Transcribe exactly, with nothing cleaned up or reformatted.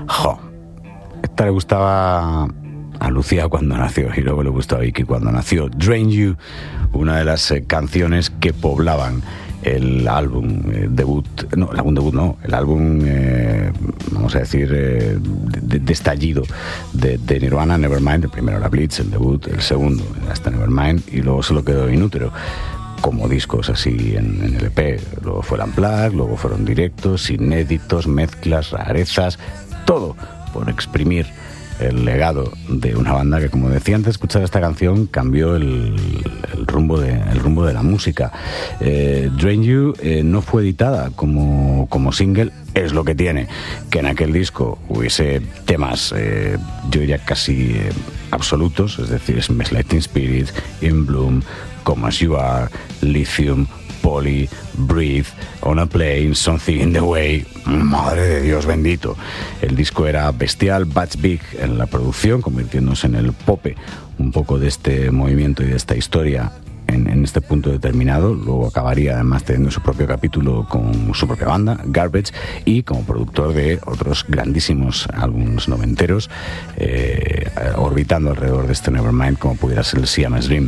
Jo, esta le gustaba a Lucía cuando nació y luego le gustó a Vicky cuando nació. Drain You, una de las eh, canciones que poblaban el álbum eh, debut, no, el álbum debut no, el álbum, eh, vamos a decir, eh, de, de estallido de, de Nirvana, Nevermind. El primero era Blitz, el debut, el segundo hasta Nevermind, y luego solo quedó Inútero como discos así en, en el E P. Luego fue el Unplugged, luego fueron directos, inéditos, mezclas, rarezas, todo por exprimir el legado de una banda que, como decía antes, escuchar esta canción cambió el, el, rumbo, de, el rumbo de la música. eh, Drain You eh, no fue editada como, como single. Es lo que tiene, que en aquel disco hubiese temas, eh, yo diría casi eh, absolutos, es decir, Smells Like Teen Spirit, In Bloom, Come As You Are, Lithium, Polly, Breathe, On a Plane, Something in the Way. Madre de Dios bendito. El disco era bestial, Butch Vig en la producción, convirtiéndose en el pope un poco de este movimiento y de esta historia en, en este punto determinado. Luego acabaría además teniendo su propio capítulo con su propia banda, Garbage, y como productor de otros grandísimos álbumes noventeros, eh, orbitando alrededor de este Nevermind, como pudiera ser el Siamese Dream.